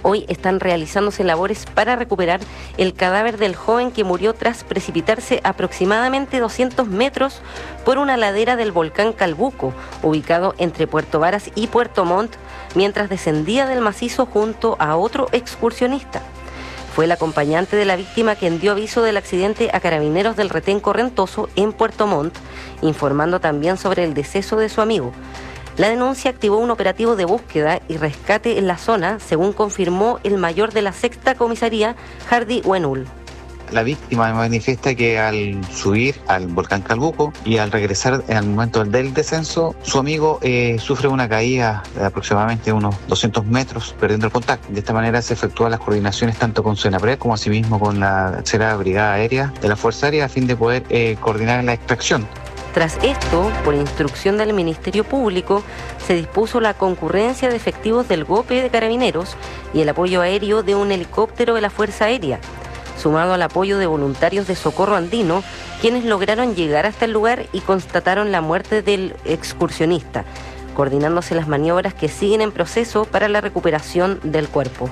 Hoy están realizándose labores para recuperar el cadáver del joven que murió tras precipitarse aproximadamente 200 metros por una ladera del volcán Calbuco, ubicado entre Puerto Varas y Puerto Montt, mientras descendía del macizo junto a otro excursionista. Fue el acompañante de la víctima quien dio aviso del accidente a carabineros del retén Correntoso en Puerto Montt, informando también sobre el deceso de su amigo. La denuncia activó un operativo de búsqueda y rescate en la zona, según confirmó el mayor de la 6ª comisaría, Hardy Wenul. La víctima manifiesta que al subir al volcán Calbuco y al regresar en el momento del descenso, su amigo sufre una caída de aproximadamente unos 200 metros, perdiendo el contacto. De esta manera se efectúan las coordinaciones tanto con Senapred como asimismo con la 3ª Brigada Aérea de la Fuerza Aérea a fin de poder coordinar la extracción. Tras esto, por instrucción del Ministerio Público, se dispuso la concurrencia de efectivos del GOPE de Carabineros y el apoyo aéreo de un helicóptero de la Fuerza Aérea, sumado al apoyo de voluntarios de Socorro Andino, quienes lograron llegar hasta el lugar y constataron la muerte del excursionista, coordinándose las maniobras que siguen en proceso para la recuperación del cuerpo.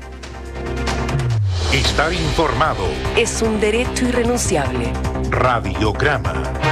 Estar informado es un derecho irrenunciable. Radiograma.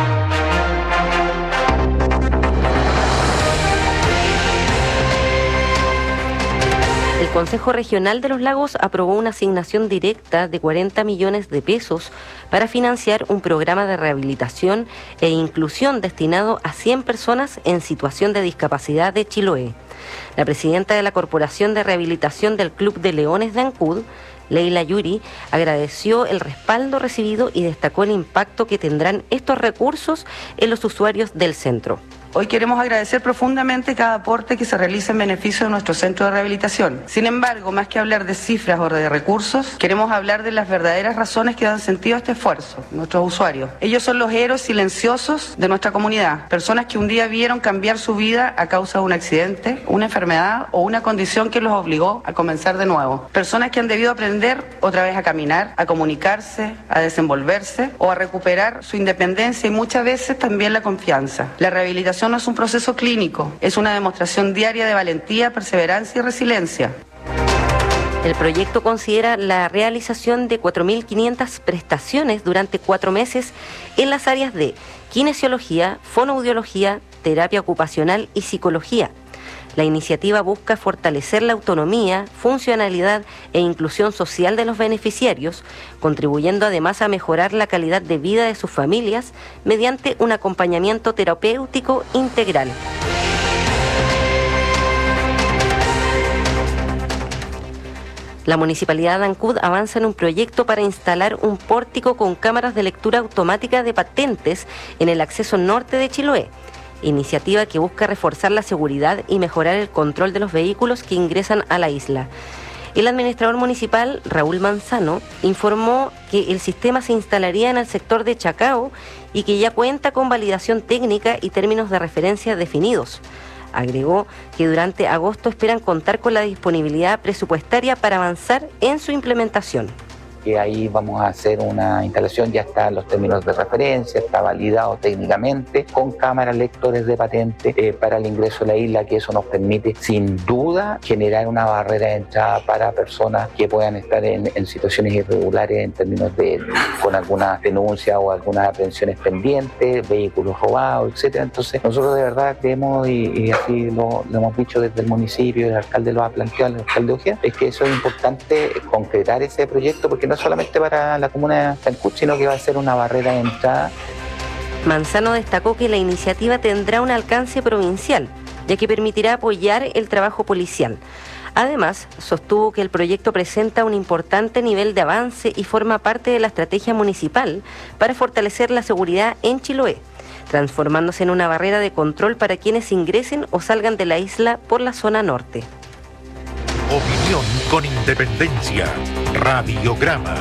El Consejo Regional de los Lagos aprobó una asignación directa de 40 millones de pesos para financiar un programa de rehabilitación e inclusión destinado a 100 personas en situación de discapacidad de Chiloé. La presidenta de la Corporación de Rehabilitación del Club de Leones de Ancud, Leila Yuri, agradeció el respaldo recibido y destacó el impacto que tendrán estos recursos en los usuarios del centro. Hoy queremos agradecer profundamente cada aporte que se realiza en beneficio de nuestro centro de rehabilitación. Sin embargo, más que hablar de cifras o de recursos, queremos hablar de las verdaderas razones que dan sentido a este esfuerzo, nuestros usuarios. Ellos son los héroes silenciosos de nuestra comunidad, personas que un día vieron cambiar su vida a causa de un accidente, una enfermedad o una condición que los obligó a comenzar de nuevo. Personas que han debido aprender otra vez a caminar, a comunicarse, a desenvolverse o a recuperar su independencia y muchas veces también la confianza. La rehabilitación no es un proceso clínico, es una demostración diaria de valentía, perseverancia y resiliencia. El proyecto considera la realización de 4.500 prestaciones durante 4 meses en las áreas de kinesiología, fonoaudiología, terapia ocupacional y psicología. La iniciativa busca fortalecer la autonomía, funcionalidad e inclusión social de los beneficiarios, contribuyendo además a mejorar la calidad de vida de sus familias mediante un acompañamiento terapéutico integral. La Municipalidad de Ancud avanza en un proyecto para instalar un pórtico con cámaras de lectura automática de patentes en el acceso norte de Chiloé. Iniciativa que busca reforzar la seguridad y mejorar el control de los vehículos que ingresan a la isla. El administrador municipal, Raúl Manzano, informó que el sistema se instalaría en el sector de Chacao y que ya cuenta con validación técnica y términos de referencia definidos. Agregó que durante agosto esperan contar con la disponibilidad presupuestaria para avanzar en su implementación. Que ahí vamos a hacer una instalación, ya están los términos de referencia, está validado técnicamente, con cámaras lectores de patente para el ingreso a la isla, que eso nos permite sin duda generar una barrera de entrada para personas que puedan estar en situaciones irregulares en términos de con alguna denuncia o algunas aprehensiones pendientes, vehículos robados, etcétera. Entonces nosotros de verdad creemos, y así lo hemos dicho desde el municipio, el alcalde lo ha planteado, el alcalde Ojeda, es que eso es importante concretar ese proyecto, porque no solamente para la comuna de Ancud, sino que va a ser una barrera de entrada. Manzano destacó que la iniciativa tendrá un alcance provincial, ya que permitirá apoyar el trabajo policial. Además, sostuvo que el proyecto presenta un importante nivel de avance y forma parte de la estrategia municipal para fortalecer la seguridad en Chiloé, transformándose en una barrera de control para quienes ingresen o salgan de la isla por la zona norte. Opinión con independencia. Radiograma.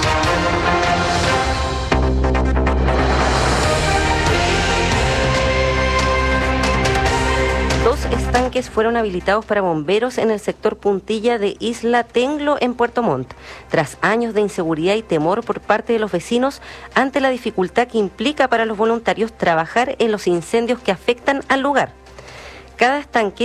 Dos estanques fueron habilitados para bomberos en el sector Puntilla de Isla Tenglo en Puerto Montt, tras años de inseguridad y temor por parte de los vecinos ante la dificultad que implica para los voluntarios trabajar en los incendios que afectan al lugar. Cada estanque